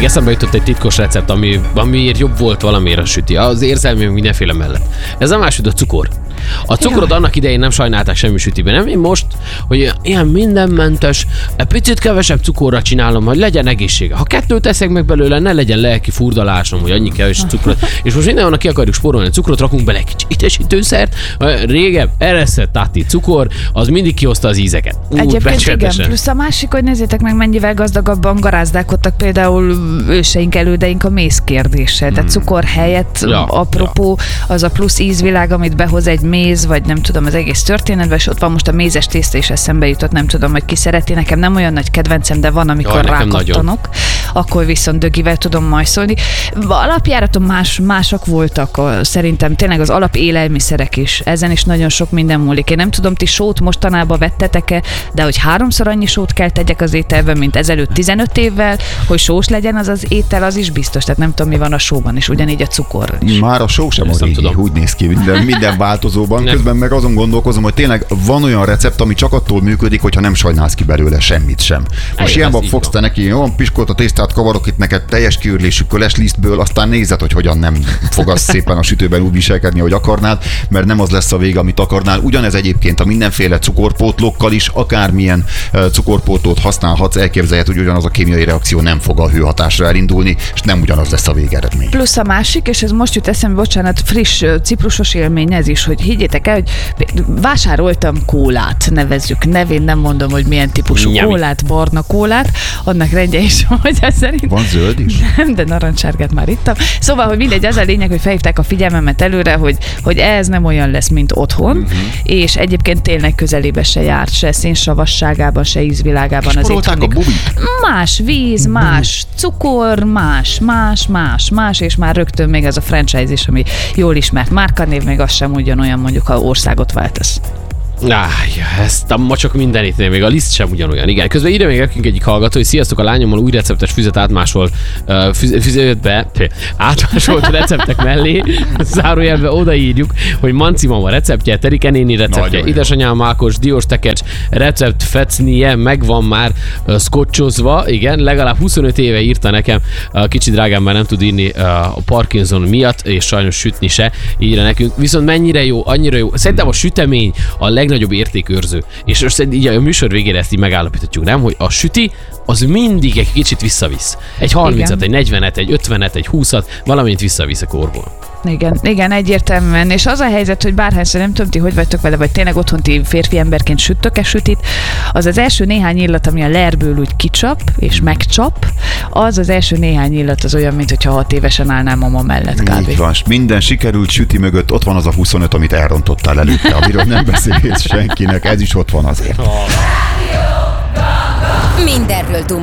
Még eszembe jutott egy titkos recept, amiért jobb volt valamiért a süti. Az érzelmi mindenféle mellett. Ez a másod a cukor. A cukrot annak idején nem sajnálták semmi sütiben. Nem én most, hogy ilyen mindenmentes, egy picit kevesebb cukorra csinálom, hogy legyen egészsége. Ha 2 teszek meg belőle, ne legyen lelki furdalásom, hogy annyi kevés cukrot. És most mindenhonnan ki akarjuk spórolni a cukrot, rakunk bele egy kicsi édesítőszert. Régen ereszett táti cukor, az mindig kihozta az ízeket. Egyébként igen, plusz a másik, hogy nézzétek meg, mennyivel gazdagabban garázdálkodtak például őseink, elődeink a méz kérdéssel. Tehát cukor helyett, apropó, az a plusz ízvilág, amit behoz egy méz, vagy nem tudom, az egész történetben, és ott van most a mézes tészta, és eszembe jutott, nem tudom, hogy ki szereti. Nekem nem olyan nagy kedvencem, de van, amikor rákattanok, akkor viszont dögivel tudom majszolni. Alapjáraton mások voltak, szerintem tényleg az alapélelmiszerek is. Ezen is nagyon sok minden múlik. Én nem tudom, ti sót mostanában vettetek-e, de hogy 3-szor annyi sót kell tegyek az ételben, mint ezelőtt 15 évvel, hogy sós legyen az étel, az is biztos. Tehát nem tudom, mi van a sóban, és ugyanígy a cukor is. Már a só sem a régi, úgy néz ki minden változóban. Közben meg azon gondolkozom, hogy tényleg van olyan recept, ami csak attól működik, hogyha nem sajnálsz ki belőle semmit sem. Most ilyenban fogsz te neki, olyan piskolt a tésztát kavarok itt neked teljes kiürlésű köleslisztből, aztán nézed, hogy hogyan nem fogasz szépen a sütőben úgy viselkedni, ahogy akarnád, mert nem az lesz a vége, amit akarnál. Ugyanez egyébként a mindenféle cukorpótlókkal is, akármilyen cukorpótlót használhatsz, elképzelhet, hogy ugyanaz a kémiai reakció nem fog a hőhatásra elindulni, és nem ugyanaz lesz a végeredmény. Plusz a másik, és ez most jut eszembe, bocsánat, friss ciprusos élmény ez is, hogy higgyétek el, hogy vásároltam kólát, nevezzük nevén, nem mondom, hogy milyen típusú kólát, barna kólát, annak rendje is, hogy ez szerint... Van zöld is? Nem, de narancssárgát már ittam. Szóval, hogy mindegy, az a lényeg, hogy felhívták a figyelmemet előre, hogy ez nem olyan lesz, mint otthon, és egyébként tényleg közelébe se járt, se szénsavasságában, se ízvilágában az itthoni. Más víz, más cukor, más, és már rögtön még ez a franchise is, ami jól ismert márkanév, még az sem ugyanolyan, mondjuk, ha országot váltasz. Ezt a macsok mindenitnél, még a liszt sem ugyanolyan. Igen, közben ide még nekünk egyik hallgató, hogy sziasztok, a lányommal új receptes füzet átmásolt receptek mellé, zárójelbe odaírjuk, hogy Manci mama receptje, Terike néni receptje, édesanyám Ákos diós tekercs recept fecnie megvan már szkotcsozva, igen, legalább 25 éve írta nekem, kicsi drágám már nem tud írni a Parkinson miatt, és sajnos sütni se, írja nekünk. Viszont mennyire jó, annyira jó. Szerintem a sütemény a legnagyobb értékőrző. És most így a műsor végére ezt így megállapíthatjuk, nem? Hogy a süti az mindig egy kicsit visszavisz. Egy 30-at, egy 40-et, egy 50-et, egy 20-at, valamint visszavisz a korból. Igen, egyértelműen. És az a helyzet, hogy bárhányszor, nem tudom, ti hogy vagytok vele, vagy tényleg otthon ti férfi emberként süttök-e sütit, az első néhány illat, ami a lerből úgy kicsap, és megcsap, az első néhány illat az olyan, mint hogyha 6 évesen állnál mama mellett kb. Így van, minden sikerült süti mögött ott van az a 25, amit elrontottál előtte, amiről nem beszélsz senkinek, ez is ott van azért. Mindenről